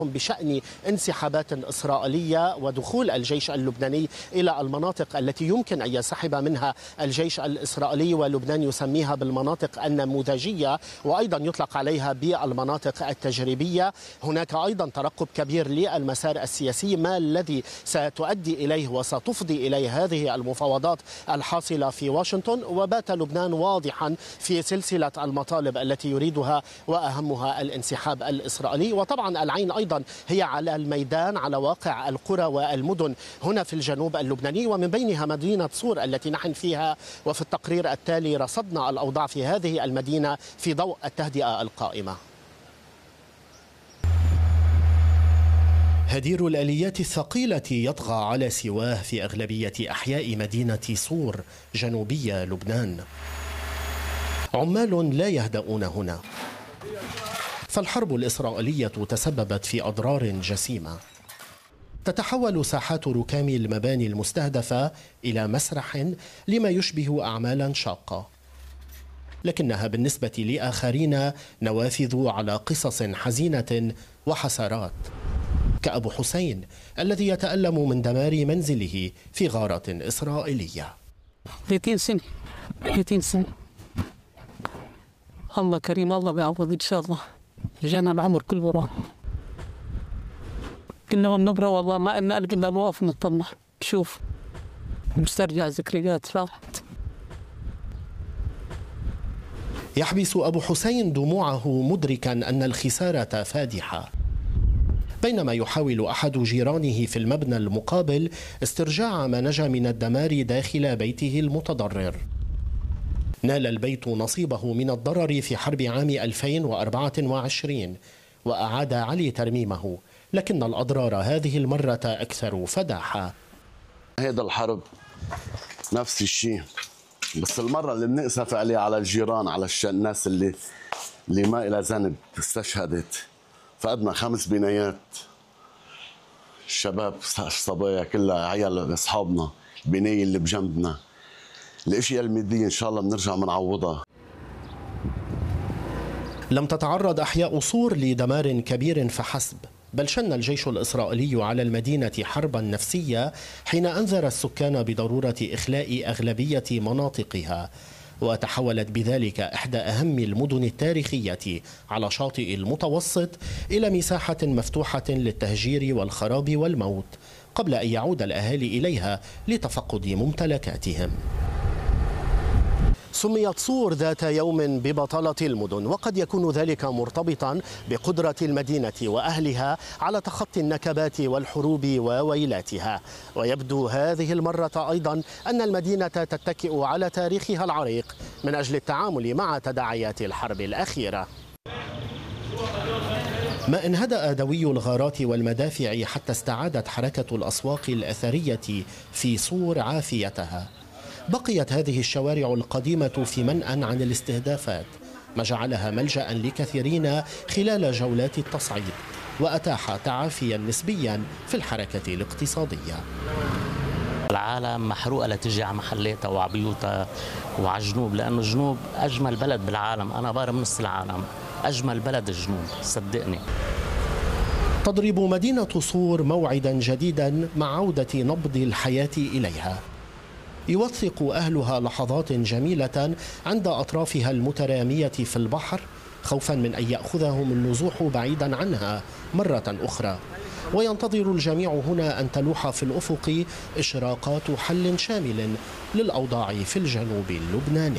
بشأن انسحابات إسرائيلية ودخول الجيش اللبناني إلى المناطق التي يمكن أن ينسحب منها الجيش الإسرائيلي، ولبنان يسميها بالمناطق النموذجية وأيضا يطلق عليها بالمناطق التجريبية. هناك أيضا ترقب كبير للمسار السياسي، ما الذي ستؤدي إليه وستفضي إليه هذه المفاوضات الحاصلة في واشنطن. وبات لبنان واضحا في سلسلة المطالب التي يريدها وأهمها الانسحاب الإسرائيلي. وطبعا العين أيضا هي على الميدان، على واقع القرى والمدن هنا في الجنوب اللبناني، ومن بينها مدينة صور التي نحن فيها. وفي التقرير التالي رصدنا الأوضاع في هذه المدينة في ضوء التهدئة القائمة. هدير الآليات الثقيلة يطغى على سواه في أغلبية أحياء مدينة صور جنوبي لبنان. عمال لا يهدؤون هنا، فالحرب الإسرائيلية تسببت في أضرار جسيمة. تتحول ساحات ركام المباني المستهدفة إلى مسرح لما يشبه أعمالا شاقة، لكنها بالنسبة لآخرين نوافذ على قصص حزينة وحسرات، كأبو حسين الذي يتألم من دمار منزله في غارة إسرائيلية. 30 سنة. الله كريم، الله بيعوض إن شاء الله. جانا العمر كله راح، كنا نبرة والله ما إن قلب إلا نوقف نطلع شوف مسترجع ذكريات راحت. يحبس أبو حسين دموعه مدركا أن الخسارة فادحة، بينما يحاول أحد جيرانه في المبنى المقابل استرجاع ما نجا من الدمار داخل بيته المتضرر. نال البيت نصيبه من الضرر في حرب عام 2024 وأعاد علي ترميمه، لكن الأضرار هذه المرة أكثر فداحة. هذا الحرب نفس الشيء، بس المرة اللي بنأسف عليه على الجيران، على الناس اللي ما إلى ذنب استشهدت. فقدنا 5 بنايات، الشباب الصبايا كلها عيال أصحابنا، البناية اللي بجنبنا. الاشياء المادية ان شاء الله بنرجع بنعوضها. لم تتعرض احياء صور لدمار كبير فحسب، بل شن الجيش الاسرائيلي على المدينة حربا نفسية حين انذر السكان بضرورة اخلاء اغلبية مناطقها، وتحولت بذلك احدى اهم المدن التاريخية على شاطئ المتوسط الى مساحة مفتوحة للتهجير والخراب والموت، قبل ان يعود الاهالي اليها لتفقد ممتلكاتهم. سميت صور ذات يوم ببطلة المدن، وقد يكون ذلك مرتبطا بقدرة المدينة وأهلها على تخطي النكبات والحروب وويلاتها. ويبدو هذه المرة أيضا أن المدينة تتكئ على تاريخها العريق من أجل التعامل مع تداعيات الحرب الأخيرة. ما إن هدأ دوي الغارات والمدافع حتى استعادت حركة الأسواق الأثرية في صور عافيتها، بقيت هذه الشوارع القديمة في منأى عن الاستهدافات، ما جعلها ملجأ لكثيرين خلال جولات التصعيد، وأتاح تعافيا نسبيا في الحركة الاقتصادية. العالم محروقة لتجي على محلاتها وعلى بيوتها وعلى الجنوب، لأنه الجنوب أجمل بلد بالعالم. أنا بارم نص العالم، أجمل بلد الجنوب صدقني. تضرب مدينة صور موعدا جديدا مع عودة نبض الحياة إليها. يوثق أهلها لحظات جميلة عند أطرافها المترامية في البحر، خوفا من أن يأخذهم النزوح بعيدا عنها مرة أخرى. وينتظر الجميع هنا أن تلوح في الأفق إشراقات حل شامل للأوضاع في الجنوب اللبناني.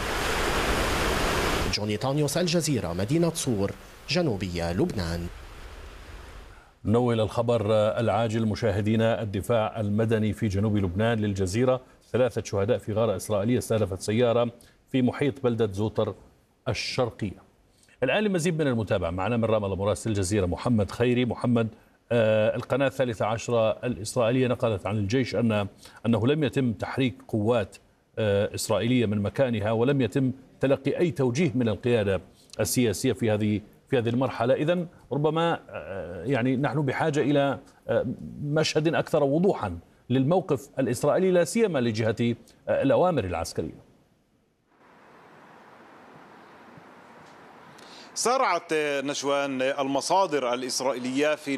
جوني تانيوس، الجزيرة، مدينة صور، جنوبي لبنان. نوّل الخبر العاجل مشاهدينا. الدفاع المدني في جنوب لبنان للجزيرة: 3 شهداء في غارة إسرائيلية استهدفت سيارة في محيط بلدة زوتر الشرقية. الآن لمزيد من المتابعة معنا من رام الله مراسل الجزيرة محمد خيري. محمد، القناة 13 الإسرائيلية نقلت عن الجيش أنه لم يتم تحريك قوات إسرائيلية من مكانها، ولم يتم تلقي أي توجيه من القيادة السياسية في هذه المرحلة. إذن ربما يعني نحن بحاجة إلى مشهد أكثر وضوحا للموقف الإسرائيلي، لا سيما لجهة الأوامر العسكرية. سارعت نشوان المصادر الإسرائيلية في